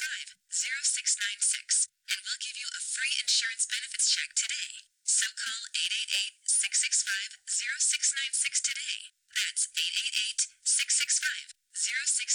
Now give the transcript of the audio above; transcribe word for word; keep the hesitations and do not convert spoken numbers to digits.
five, zero six nine six, and we'll give you a free insurance benefits check today. So call eight eight eight, six six five, zero six nine six today. That's eight eight eight, six six five, zero six